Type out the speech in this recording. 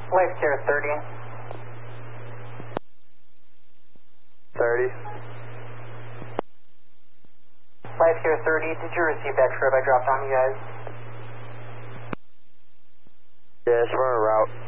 Life Care 30. 30. Life Care 30, did you receive that trip I dropped on you guys? Yeah, it's running a route.